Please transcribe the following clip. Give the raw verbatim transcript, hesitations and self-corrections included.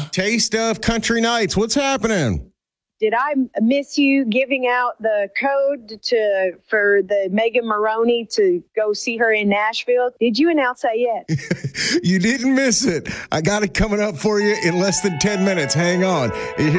Taste of Country Nights. What's happening? Did I miss you giving out the code to for the Megan Maroney to go see her in Nashville? Did you announce that yet? You didn't miss it. I got it coming up for you in less than ten minutes. Hang on.